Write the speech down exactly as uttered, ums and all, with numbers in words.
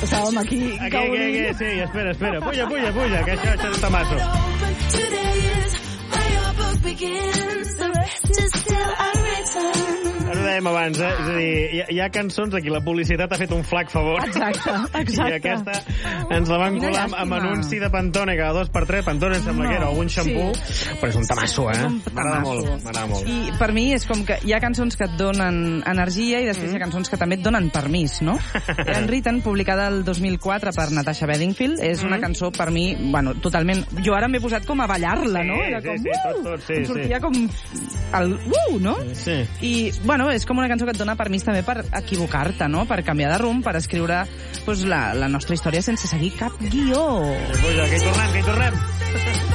Estàvem aquí Aquí, aquí, gaudint. aquí, sí, espera, espera. Puja, puja, puja, que això, això és tamasso. Ara ho dèiem abans, eh? És a dir, hi ha, hi ha cançons a qui la publicitat ha fet un flac favor. Exacte, exacte. I aquesta ens la van Quina colar amb, amb llàstima. anunci de Pantone cada dos per tres. Pantone em sembla No, que era algun xampú. sí. Però és un tamasso, eh? És un M'agrada tamasso. molt, m'agrada molt. I per mi és com que hi ha cançons que et donen energia i després mm. hi ha cançons que també et donen permís, no? Unwritten, publicada el dos mil quatre per Natasha Bedingfield, és una cançó per mi, bueno, totalment... Jo ara m'he posat com a ballar-la, Sí, no? Era sí, com, sí, tot, tot, sí, em sortia sí. com el uh, no? Sí. I, bueno, és com una cançó que et dona permís també per equivocar-te, no? Per canviar de rumb, per escriure pues, la, la nostra història sense seguir cap guió. Puja, que hi tornem, que hi tornem.